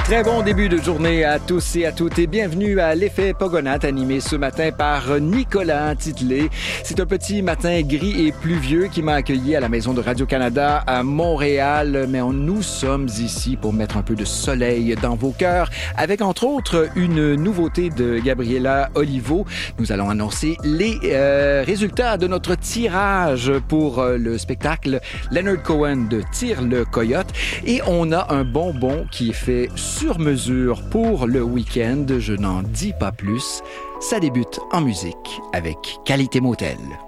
Très bon début de journée à tous et à toutes et bienvenue à l'Effet Pogonat animé ce matin par Nicolas Titley. C'est un petit matin gris et pluvieux qui m'a accueilli à la Maison de Radio-Canada à Montréal, mais nous sommes ici pour mettre un peu de soleil dans vos cœurs avec entre autres une nouveauté de Gabriela Olivo. Nous allons annoncer les résultats de notre tirage pour le spectacle Leonard Cohen de Tire le Coyote et on a un bonbon qui est fait sur mesure pour le week-end. Je n'en dis pas plus. Ça débute en musique avec Qualité Motel.